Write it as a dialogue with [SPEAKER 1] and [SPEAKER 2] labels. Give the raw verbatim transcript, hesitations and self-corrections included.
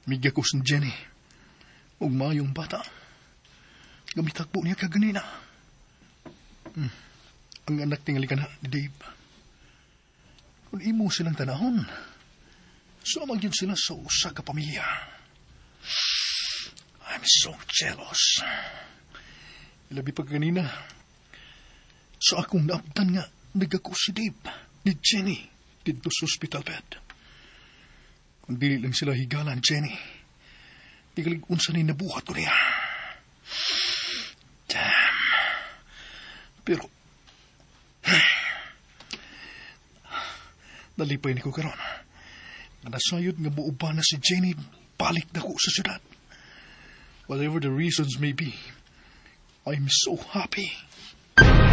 [SPEAKER 1] Migya ko si Jenny. Ug mayong bata. Gamitagpo niya kaganina. Hmm. Ang anak tingali ka na ni Dave. Kung imo silang tanahon, sumag yun sila sa usa ka pamilya. I'm so jealous. Ilabi pa kanina. So akong naabdan nga nagako si Dave ni Jenny dito sa hospital bed. Kung dili lang sila higalan, Jenny, tigalig unsa ni nabuhat ko niya. Damn. Pero, nalipay ni ko karon. Nasayod nga buuba na si Jenny, balik na ko sa syudad. Whatever the reasons may be, I'm so happy.